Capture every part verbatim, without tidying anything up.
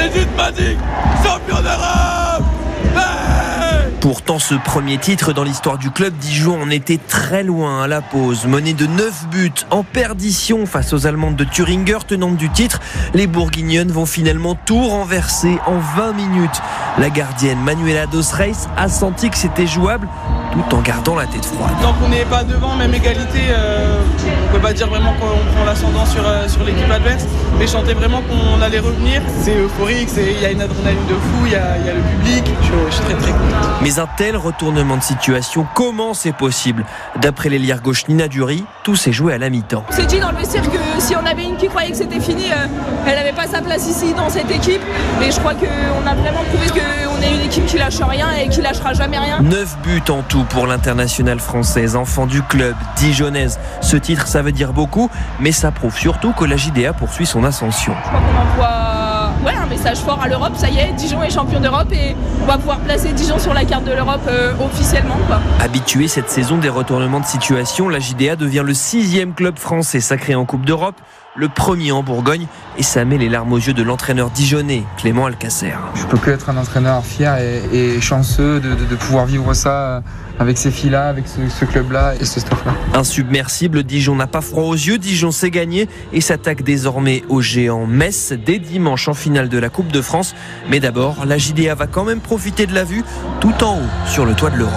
Brigitte Magic, champion d'Europe. Hey. Pourtant, ce premier titre dans l'histoire du club Dijon en était très loin à la pause. Mené de neuf buts en perdition face aux Allemandes de Thüringer, tenantes du titre, les Bourguignonnes vont finalement tout renverser en vingt minutes. La gardienne Manuela Dos Reis a senti que c'était jouable tout en gardant la tête froide. Tant qu'on n'est pas devant, même égalité, euh, on ne peut pas dire vraiment qu'on prend l'ascendant sur, euh, sur l'équipe adverse, mais je sentais vraiment qu'on allait revenir. C'est euphorique, il y a une adrénaline de fou, il y, y a le public, je, je suis très très content. Mais un tel retournement de situation, comment c'est possible ? D'après l'ailière gauche Nina Dury, tout s'est joué à la mi-temps. On s'est dit dans le vestiaire que si on avait une qui croyait que c'était fini, euh, elle n'avait pas sa place ici dans cette équipe. Et je crois qu'on a vraiment prouvé qu'on est une équipe qui lâche rien et qui lâchera jamais rien. neuf buts en tout pour l'internationale française, enfant du club dijonnaise. Ce titre, ça veut dire beaucoup, mais ça prouve surtout que la J D A poursuit son ascension. Je crois qu'on envoie ouais, un message fort à l'Europe. Ça y est, Dijon est champion d'Europe et on va pouvoir placer Dijon sur la carte de l'Europe euh, officiellement, quoi. Habituée cette saison des retournements de situation, la J D A devient le sixième club français sacré en Coupe d'Europe, le premier en Bourgogne, et ça met les larmes aux yeux de l'entraîneur dijonnais, Clément Alcacer. Je peux que être un entraîneur fier et, et chanceux de, de, de pouvoir vivre ça avec ces filles-là, avec ce, ce club-là et ce staff-là. Insubmersible, Dijon n'a pas froid aux yeux, Dijon s'est gagné et s'attaque désormais au géant Metz dès dimanche en finale de la Coupe de France. Mais d'abord, la J D A va quand même profiter de la vue tout en haut sur le toit de l'Europe.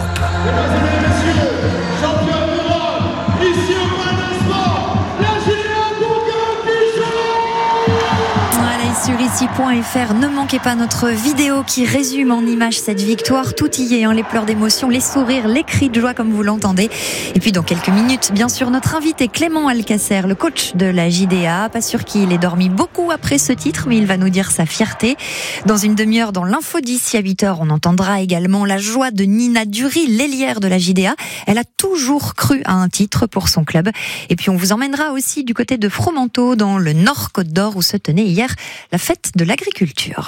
Sur ici point f r, ne manquez pas notre vidéo qui résume en images cette victoire. Tout y est, hein, les pleurs d'émotion, les sourires, les cris de joie comme vous l'entendez. Et puis dans quelques minutes, bien sûr, notre invité Clément Alcacer, le coach de la J D A. Pas sûr qu'il ait dormi beaucoup après ce titre, mais il va nous dire sa fierté. Dans une demi-heure, dans l'info d'ici à huit heures, on entendra également la joie de Nina Dury, l'ailière de la J D A. Elle a toujours cru à un titre pour son club. Et puis on vous emmènera aussi du côté de Fromenteau, dans le Nord Côte d'Or, où se tenait hier la fête de l'agriculture.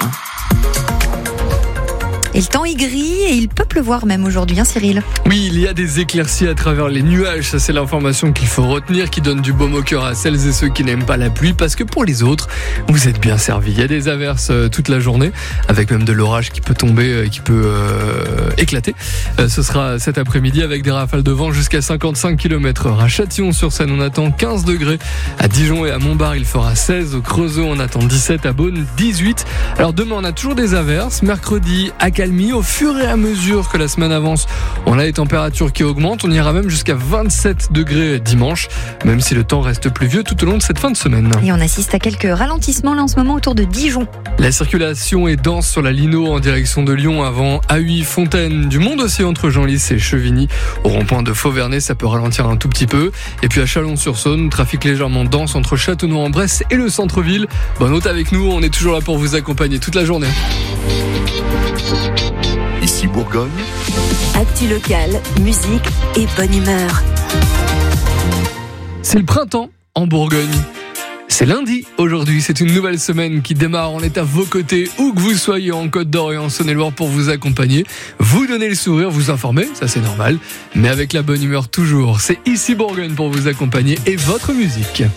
Et le temps est gris et il peut pleuvoir même aujourd'hui, hein Cyril ? Oui, il y a des éclaircies à travers les nuages, ça c'est l'information qu'il faut retenir, qui donne du baume au cœur à celles et ceux qui n'aiment pas la pluie, parce que pour les autres, vous êtes bien servis. Il y a des averses euh, toute la journée, avec même de l'orage qui peut tomber, euh, qui peut euh, éclater. Euh, ce sera cet après-midi avec des rafales de vent jusqu'à cinquante-cinq kilomètres heure. À Châtillon-sur-Seine, on attend quinze degrés. À Dijon et à Montbard, il fera seize. Au Creusot, on attend dix-sept. À Beaune, dix-huit. Alors demain, on a toujours des averses. Mercredi, à au fur et à mesure que la semaine avance, on a les températures qui augmentent. On ira même jusqu'à vingt-sept degrés dimanche, même si le temps reste pluvieux tout au long de cette fin de semaine. Et on assiste à quelques ralentissements là en ce moment autour de Dijon. La circulation est dense sur la Lino en direction de Lyon avant Ahuy, Fontaine, du monde aussi entre Genlis et Chevigny. Au rond-point de Fauvernay, ça peut ralentir un tout petit peu. Et puis à Chalon-sur-Saône, trafic légèrement dense entre Châtenois-en-Bresse et le centre-ville. Bonne note avec nous, on est toujours là pour vous accompagner toute la journée. Ici Bourgogne. Actu local, musique et bonne humeur. C'est le printemps en Bourgogne. C'est lundi aujourd'hui, c'est une nouvelle semaine qui démarre. On est à vos côtés, où que vous soyez en Côte d'Or et en Saône-et-Loire pour vous accompagner, vous donner le sourire, vous informer, ça c'est normal, mais avec la bonne humeur toujours. C'est Ici Bourgogne pour vous accompagner et votre musique.